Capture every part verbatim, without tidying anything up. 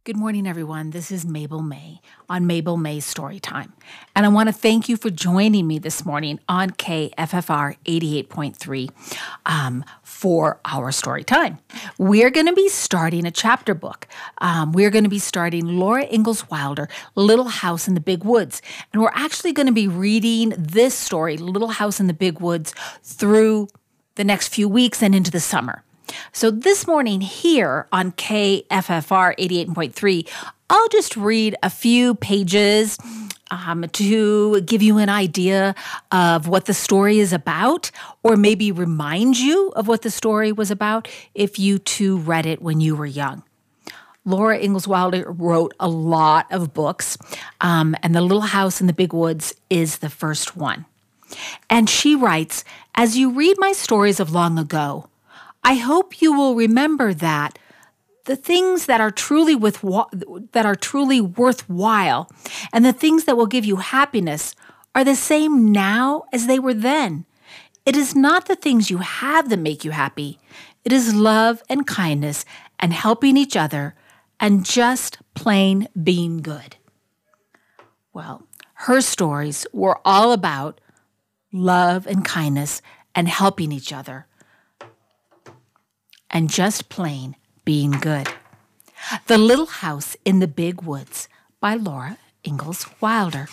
Good morning, everyone. This is Mabel May on Mabel May's Storytime. And I want to thank you for joining me this morning on K F F R eighty-eight point three um, for our story time. We're going to be starting a chapter book. Um, we're going to be starting Laura Ingalls Wilder, Little House in the Big Woods. And we're actually going to be reading this story, Little House in the Big Woods, through the next few weeks and into the summer. So this morning here on K F F R eighty-eight point three, I'll just read a few pages um, to give you an idea of what the story is about, or maybe remind you of what the story was about if you too read it when you were young. Laura Ingalls Wilder wrote a lot of books, um, and The Little House in the Big Woods is the first one. And she writes, "As you read my stories of long ago, I hope you will remember that the things that are truly with that are truly worthwhile and the things that will give you happiness are the same now as they were then. It is not the things you have that make you happy. It is love and kindness and helping each other and just plain being good." Well, her stories were all about love and kindness and helping each other and just plain being good. The Little House in the Big Woods by Laura Ingalls Wilder.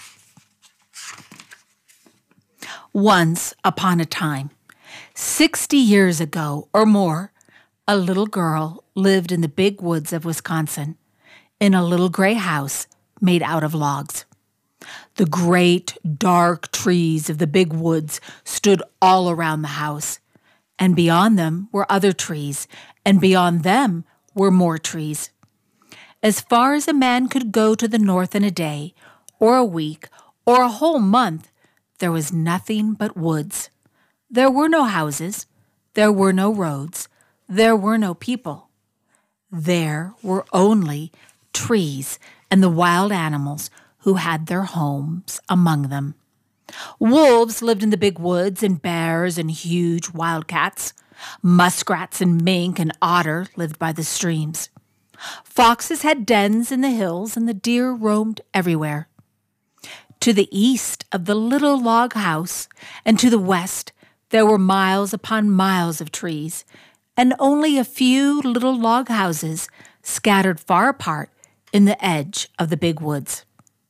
Once upon a time, sixty years ago or more, a little girl lived in the big woods of Wisconsin in a little gray house made out of logs. The great, dark trees of the big woods stood all around the house, and beyond them were other trees, and beyond them were more trees. As far as a man could go to the north in a day, or a week, or a whole month, there was nothing but woods. There were no houses, there were no roads, there were no people. There were only trees and the wild animals who had their homes among them. Wolves lived in the big woods, and bears and huge wildcats. Muskrats and mink and otter lived by the streams. Foxes had dens in the hills, and the deer roamed everywhere. To the east of the little log house, and to the west, there were miles upon miles of trees, and only a few little log houses scattered far apart in the edge of the big woods.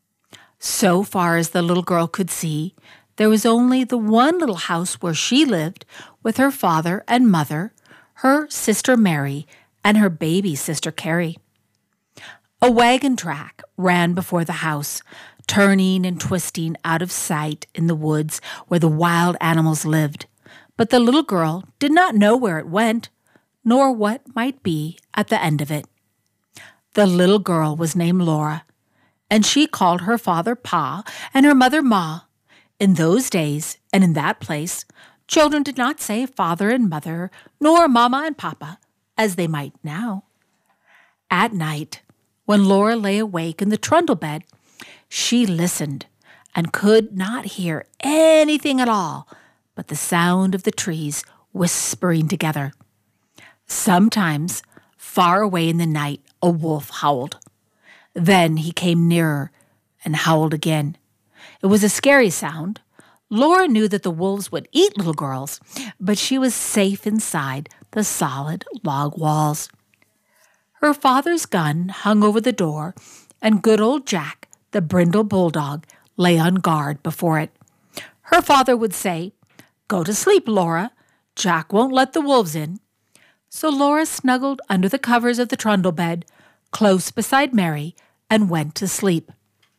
So far as the little girl could see, there was only the one little house where she lived with her father and mother, her sister Mary, and her baby sister Carrie. A wagon track ran before the house, turning and twisting out of sight in the woods where the wild animals lived. But the little girl did not know where it went, nor what might be at the end of it. The little girl was named Laura, and she called her father Pa and her mother Ma. In those days and in that place, children did not say father and mother, nor mama and papa, as they might now. At night, when Laura lay awake in the trundle bed, she listened and could not hear anything at all but the sound of the trees whispering together. Sometimes, far away in the night, a wolf howled. Then he came nearer and howled again. It was a scary sound. Laura knew that the wolves would eat little girls, but she was safe inside the solid log walls. Her father's gun hung over the door, and good old Jack, the brindle bulldog, lay on guard before it. Her father would say, "Go to sleep, Laura. Jack won't let the wolves in." So Laura snuggled under the covers of the trundle bed, close beside Mary, and went to sleep.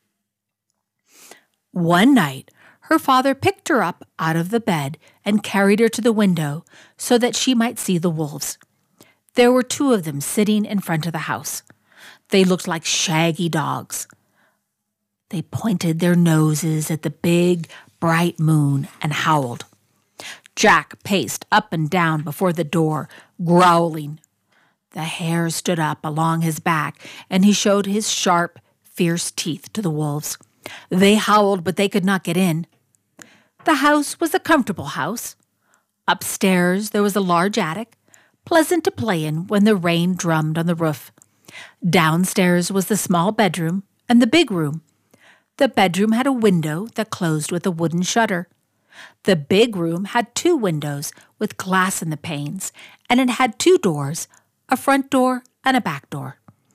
One night, her father picked her up out of the bed and carried her to the window so that she might see the wolves. There were two of them sitting in front of the house. They looked like shaggy dogs. They pointed their noses at the big, bright moon and howled. Jack paced up and down before the door, growling. The hair stood up along his back, and he showed his sharp, fierce teeth to the wolves. They howled, but they could not get in. The house was a comfortable house. Upstairs there was a large attic, pleasant to play in when the rain drummed on the roof. Downstairs was the small bedroom and the big room. The bedroom had a window that closed with a wooden shutter. The big room had two windows with glass in the panes, and it had two doors, a front door and a back door.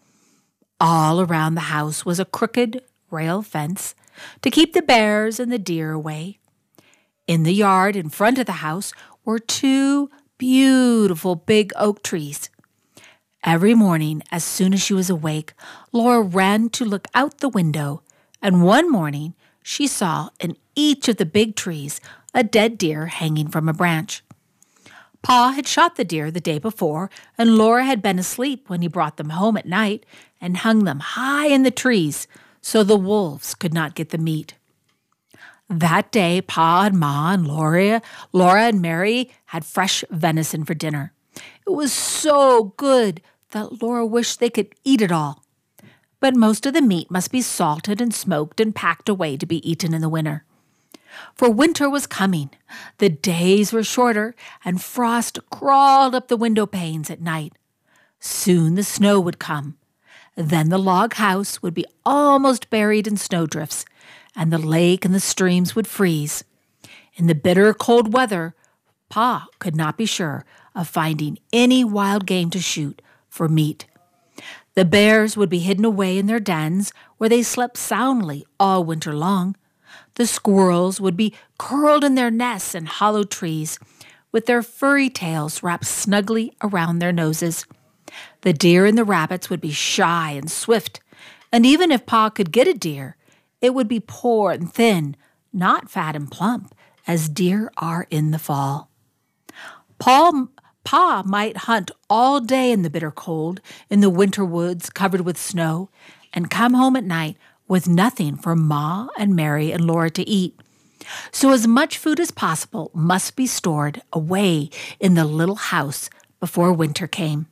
All around the house was a crooked rail fence to keep the bears and the deer away. In the yard in front of the house were two beautiful big oak trees. Every morning, as soon as she was awake, Laura ran to look out the window, and one morning she saw in each of the big trees a dead deer hanging from a branch. Pa had shot the deer the day before, and Laura had been asleep when he brought them home at night and hung them high in the trees so the wolves could not get the meat. That day, Pa and Ma and Laura, Laura and Mary had fresh venison for dinner. It was so good that Laura wished they could eat it all. But most of the meat must be salted and smoked and packed away to be eaten in the winter. For winter was coming. The days were shorter, and frost crawled up the window panes at night. Soon the snow would come. Then the log house would be almost buried in snowdrifts, and the lake and the streams would freeze. In the bitter cold weather, Pa could not be sure of finding any wild game to shoot for meat. The bears would be hidden away in their dens where they slept soundly all winter long. The squirrels would be curled in their nests in hollow trees with their furry tails wrapped snugly around their noses. The deer and the rabbits would be shy and swift, and even if Pa could get a deer, it would be poor and thin, not fat and plump, as deer are in the fall. Paul Pa might hunt all day in the bitter cold, in the winter woods covered with snow, and come home at night with nothing for Ma and Mary and Laura to eat. So as much food as possible must be stored away in the little house before winter came.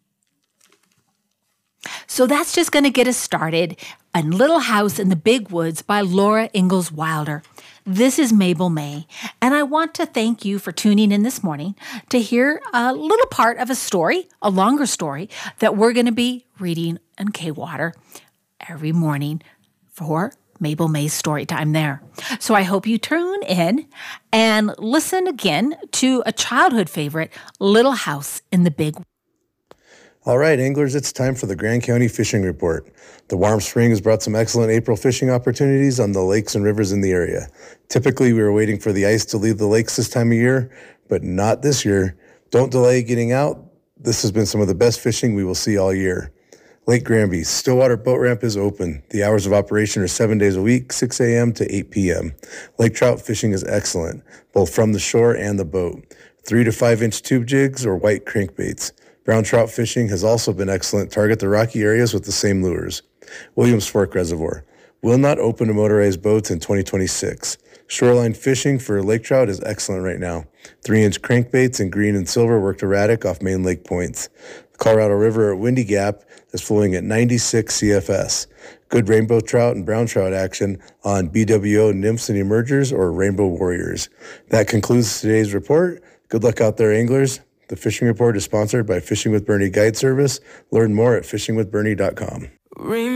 So that's just going to get us started on Little House in the Big Woods by Laura Ingalls Wilder. This is Mabel May, and I want to thank you for tuning in this morning to hear a little part of a story, a longer story, that we're going to be reading in K-Water every morning for Mabel May's story time there. So I hope you tune in and listen again to a childhood favorite, Little House in the Big Woods. All right, anglers, it's time for the Grand County Fishing Report. The warm spring has brought some excellent April fishing opportunities on the lakes and rivers in the area. Typically, we were waiting for the ice to leave the lakes this time of year, but not this year. Don't delay getting out. This has been some of the best fishing we will see all year. Lake Granby, Stillwater Boat Ramp is open. The hours of operation are seven days a week, six a.m. to eight p.m. Lake trout fishing is excellent, both from the shore and the boat. Three to five inch tube jigs or white crankbaits. Brown trout fishing has also been excellent. Target the rocky areas with the same lures. Williams Fork Reservoir will not open to motorized boats in twenty twenty-six. Shoreline fishing for lake trout is excellent right now. Three inch crankbaits in green and silver worked erratic off main lake points. The Colorado River at Windy Gap is flowing at ninety-six C F S. Good rainbow trout and brown trout action on B W O nymphs and emergers or rainbow warriors. That concludes today's report. Good luck out there, anglers. The Fishing Report is sponsored by Fishing with Bernie Guide Service. Learn more at fishing with bernie dot com.